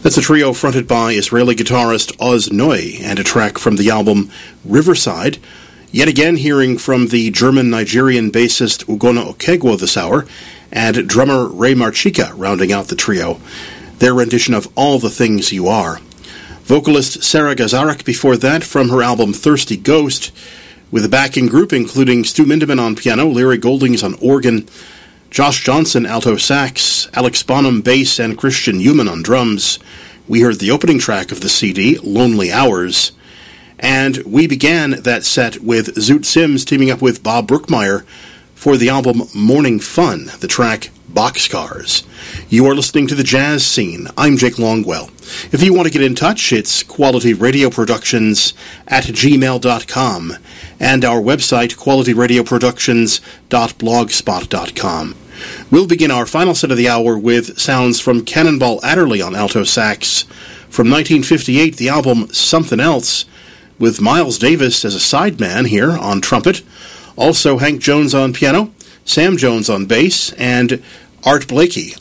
That's a trio fronted by Israeli guitarist Oz Noy, and a track from the album Riverside. Yet again hearing from the German-Nigerian bassist Ugonna Okegwo this hour, and drummer Ray Marchika rounding out the trio. Their rendition of All the Things You Are. Vocalist Sarah Gazarik before that from her album Thirsty Ghost, with a backing group including Stu Mindeman on piano, Larry Goldings on organ, Josh Johnson alto sax, Alex Bonham bass, and Christian Human on drums. We heard the opening track of the CD, Lonely Hours, and we began that set with Zoot Sims teaming up with Bob Brookmeyer for the album Morning Fun, the track Boxcars. You are listening to The Jazz Scene. I'm Jake Longwell. If you want to get in touch, it's qualityradioproductions@gmail.com and our website, qualityradioproductions.blogspot.com. We'll begin our final set of the hour with sounds from Cannonball Adderley on alto sax. From 1958, the album Something Else, with Miles Davis as a sideman here on trumpet. Also Hank Jones on piano, Sam Jones on bass, and Art Blakey